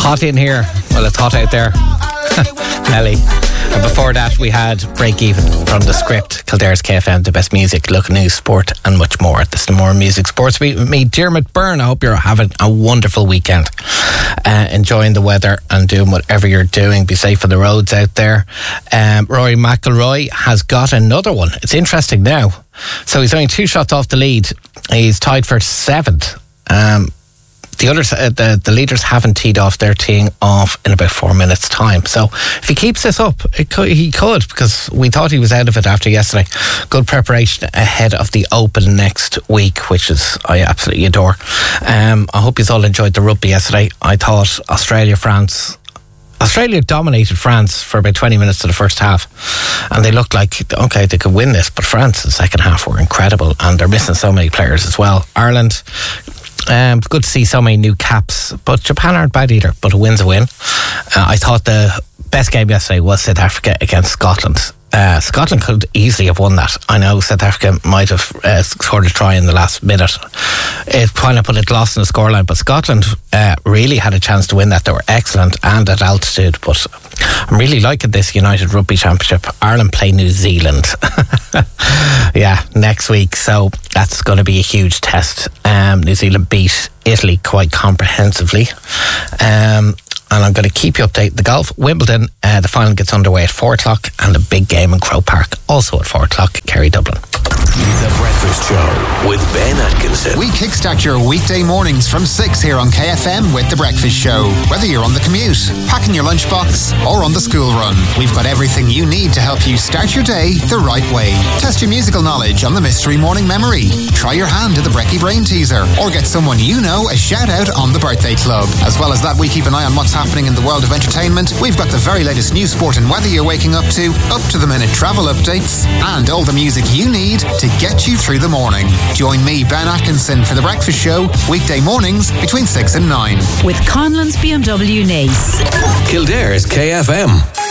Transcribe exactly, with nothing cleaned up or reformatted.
hot in here. Well, it's hot out there. Nelly. And before that, we had Break Even from The Script, Kildare's K F M, the best music, local news, sport, and much more. This is the More Music Sports Week with me, Dermot Byrne. I hope you're having a wonderful weekend, uh, enjoying the weather and doing whatever you're doing. Be safe on the roads out there. Um, Rory McIlroy has got another one. It's interesting now. So he's only two shots off the lead. He's tied for seventh. Um, The others, uh, the, the leaders haven't teed off. They're teeing off in about four minutes' time. So if he keeps this up, it could, he could, because we thought he was out of it after yesterday. Good preparation ahead of the Open next week, which is I absolutely adore. Um, I hope you all enjoyed the rugby yesterday. I thought Australia, France... Australia dominated France for about twenty minutes of the first half, and they looked like, okay, they could win this, but France in the second half were incredible, and they're missing so many players as well. Ireland... Um, good to see so many new caps, but Japan aren't bad either, but a win's a win. Uh, I thought the best game yesterday was South Africa against Scotland. Uh, Scotland could easily have won that. I know South Africa might have uh, scored a try in the last minute. It kind of put a gloss on the scoreline, but Scotland uh, really had a chance to win that. They were excellent and at altitude, but I'm really liking this United Rugby Championship. Ireland play New Zealand. Yeah, next week, so that's going to be a huge test. Um, New Zealand beat Italy quite comprehensively. Um, and I'm going to keep you updated. The golf, Wimbledon, uh, the final gets underway at four o'clock, and a big game in Croke Park also at four o'clock, Kerry Dublin. The Breakfast Show with Ben Atkinson. We kickstart your weekday mornings from six here on K F M with The Breakfast Show. Whether you're on the commute, packing your lunchbox, or on the school run, we've got everything you need to help you start your day the right way. Test your musical knowledge on the Mystery Morning Memory. Try your hand at the Brecky Brain Teaser, or get someone you know a shout out on the Birthday Club. As well as that, we keep an eye on what's happening in the world of entertainment. We've got the very latest news, sport and weather you're waking up to, up to the minute travel updates, and all the music you need to get you through the morning. Join me, Ben Atkinson, for The Breakfast Show, weekday mornings between six and nine. With Conlon's B M W Nace. Kildare's K F M.